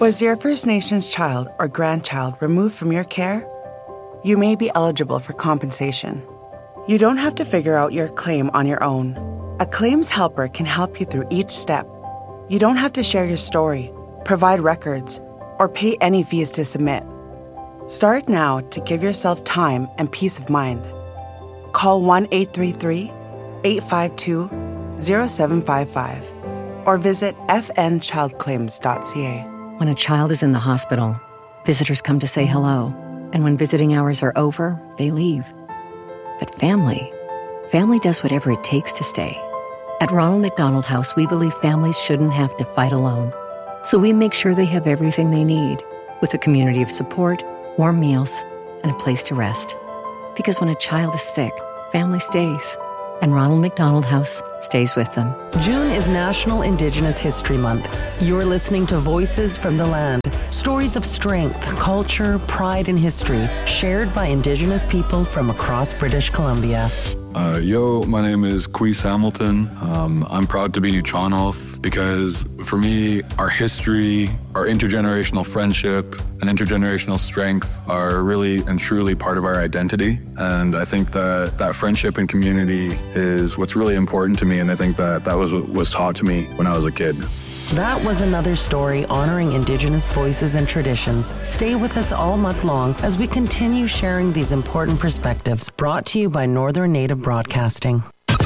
Was your First Nations child or grandchild removed from your care? You may be eligible for compensation. You don't have to figure out your claim on your own. A claims helper can help you through each step. You don't have to share your story, provide records, or pay any fees to submit. Start now to give yourself time and peace of mind. Call 1-833-852-0755 or visit fnchildclaims.ca. When a child is in the hospital, visitors come to say hello, and when visiting hours are over, they leave. But family does whatever it takes to stay. At Ronald McDonald House, we believe families shouldn't have to fight alone. So we make sure they have everything they need, with a community of support, warm meals, and a place to rest. Because when a child is sick, family stays. And Ronald McDonald House stays with them. June is National Indigenous History Month. You're listening to Voices from the Land. Stories of strength, culture, pride, and history shared by Indigenous people from across British Columbia. My name is Queese Hamilton. I'm proud to be Nuu-chah-nulth because for me, our history, our intergenerational friendship, and intergenerational strength are really and truly part of our identity. And I think that friendship and community is what's really important to me. And I think that was what was taught to me when I was a kid. That was another story honoring Indigenous voices and traditions. Stay with us all month long as we continue sharing these important perspectives, brought to you by Northern Native Broadcasting.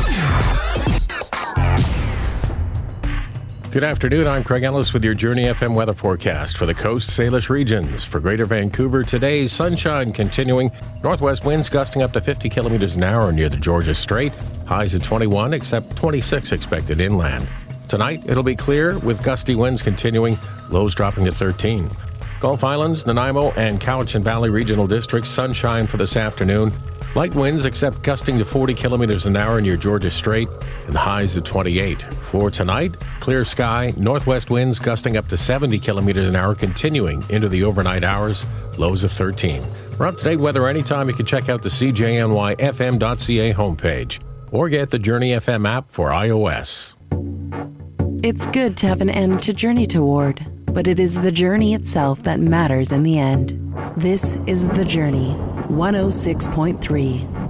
Good afternoon, I'm Craig Ellis with your Journey FM weather forecast for the Coast Salish regions. For Greater Vancouver today, sunshine continuing, northwest winds gusting up to 50 kilometers an hour near the Georgia Strait, highs at 21 except 26 expected inland. Tonight, it'll be clear with gusty winds continuing, lows dropping to 13. Gulf Islands, Nanaimo, and Cowichan Valley Regional Districts, sunshine for this afternoon. Light winds except gusting to 40 kilometers an hour near Georgia Strait, and highs at 28. For tonight, clear sky, northwest winds gusting up to 70 kilometers an hour continuing into the overnight hours, lows of 13. For up-to-date weather anytime, you can check out the CJNYFM.ca homepage or get the Journey FM app for iOS. It's good to have an end to journey toward, but it is the journey itself that matters in the end. This is The Journey, 106.3.